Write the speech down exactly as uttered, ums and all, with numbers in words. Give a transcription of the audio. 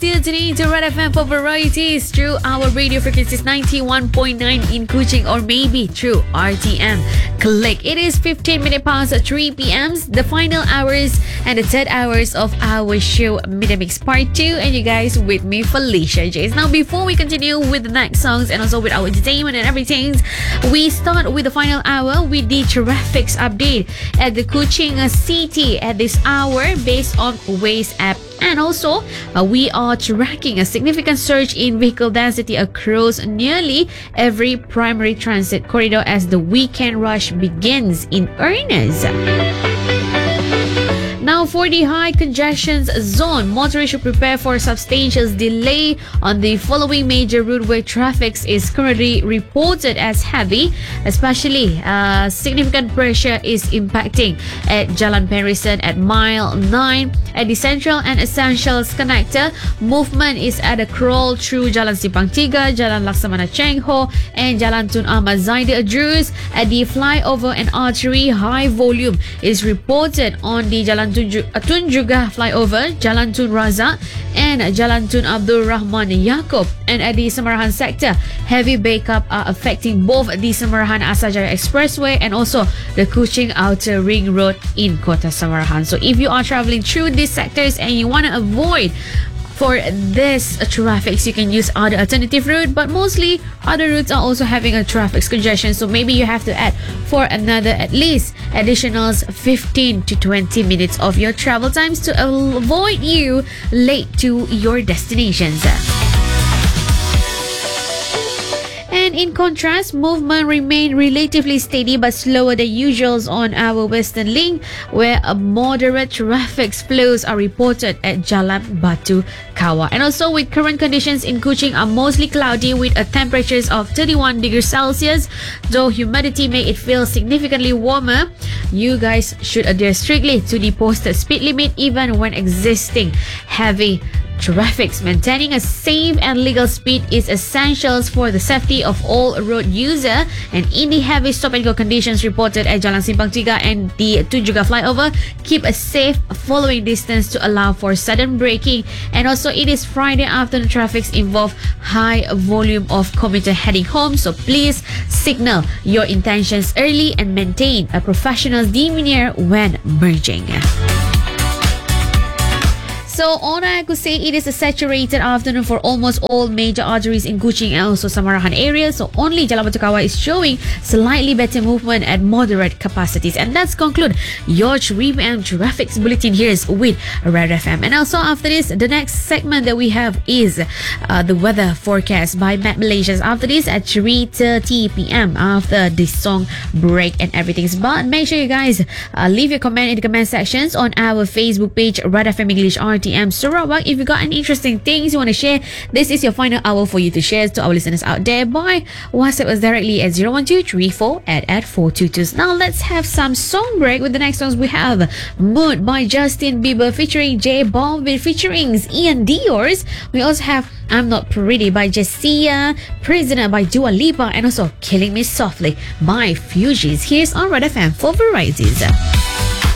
Still tuning to Red F M for varieties through our radio frequencies ninety-one point nine in Kuching or maybe through R T M. Click. It is fifteen minutes past three p.m. The final hours and the third hours of our show Media Mix Part two, and you guys with me, Felicia Jays. Now, before we continue with the next songs and also with our entertainment and everything, we start with the final hour with the traffic update at the Kuching City at this hour based on Waze app. And also, uh, we are tracking a significant surge in vehicle density across nearly every primary transit corridor as the weekend rush begins in earnest. Now, for the high congestion zone, motorists should prepare for substantial delay on the following major route where traffic is currently reported as heavy. Especially, uh, significant pressure is impacting at Jalan Penrisen at mile nine. At the Central and Essentials connector, movement is at a crawl through Jalan Simpang Tiga, Jalan Laksamana Cheng Ho, and Jalan Tun Ahmad Zaidi Adrus. At the flyover and artery, high volume is reported on the Jalan Tun Juga flyover, Jalan Tun Razak, and Jalan Tun Abdul Rahman Yaakob. And at the Samarahan sector, heavy backup are affecting both the Samarahan Asajaya Expressway and also the Kuching Outer Ring Road in Kota Samarahan. So if you are traveling through these sectors and you want to avoid for this uh, traffic, you can use other alternative route, but mostly other routes are also having a traffic congestion, so maybe you have to add for another at least additional fifteen to twenty minutes of your travel times to avoid you late to your destinations. And in contrast, movement remained relatively steady but slower than usual on our Western Link, where a moderate traffic flows are reported at Jalan Batu Kawah. And also, with current conditions in Kuching are mostly cloudy with a temperatures of thirty-one degrees Celsius, though humidity made it feel significantly warmer. You guys should adhere strictly to the posted speed limit even when existing heavy traffic. Maintaining a safe and legal speed is essential for the safety of all road users. And in the heavy stop and go conditions reported at Jalan Simpang Tiga and the Tun Juga flyover, keep a safe following distance to allow for sudden braking. And also, it is Friday afternoon, traffic involve high volume of commuter heading home, so please signal your intentions early and maintain a professional demeanor when merging. So, all I could say, it is a saturated afternoon for almost all major arteries in Kuching and also Samarahan areas. So, only Jalan Batu Kawah is showing slightly better movement at moderate capacities. And that's conclude your three p.m. traffic bulletin here with Red F M. And also, after this, the next segment that we have is uh, the weather forecast by Met Malaysia. After this, at three thirty p.m. after this song break and everything. But make sure you guys uh, leave your comment in the comment sections on our Facebook page, Red F M English R T M Sarawak. If you got any interesting things you want to share, this is your final hour for you to share to our listeners out there by WhatsApp us directly at zero one two three four at at four two two. Now let's have some song break. With the next songs we have Mood by Justin Bieber featuring J Balvin featuring Ian Dior's. We also have I'm Not Pretty by Jessia, Prisoner by Dua Lipa, and also Killing Me Softly by Fugees. Here's on Red F M for varieties.